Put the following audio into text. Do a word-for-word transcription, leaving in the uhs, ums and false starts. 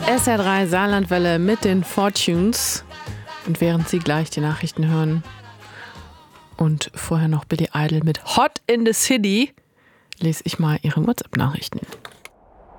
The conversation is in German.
S R drei Saarlandwelle mit den Fortunes. Und während Sie gleich die Nachrichten hören und vorher noch Billy Idol mit Hot in the City, lese ich mal Ihre WhatsApp-Nachrichten.